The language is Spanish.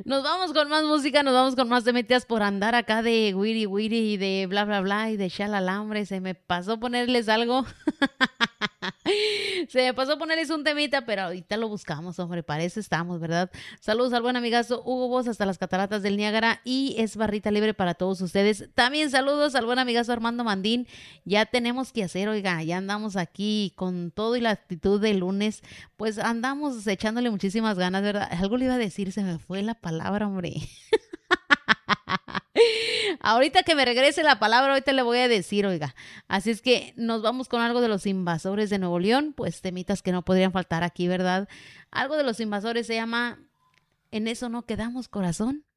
Nos vamos con más música, nos vamos con más temitas por andar acá de wiri wiri y de bla bla bla y de shalalambre. Se me pasó ponerles algo. Se me pasó ponerles un temita, pero ahorita lo buscamos, hombre. Para eso estamos, ¿verdad? Saludos al buen amigazo Hugo Boss hasta las cataratas del Niágara y es barrita libre para todos ustedes. También saludos al buen amigazo Armando Mandín. Ya tenemos que hacer, oiga, ya andamos aquí con todo y la actitud de lunes. Pues andamos echándole muchísimas ganas, ¿verdad? Algo le iba a decir, se me fue la palabra, hombre. Ahorita que me regrese la palabra, ahorita le voy a decir, oiga. Así es que nos vamos con algo de los invasores de Nuevo León, pues temitas que no podrían faltar aquí, ¿verdad? Algo de los invasores se llama En eso no quedamos, corazón.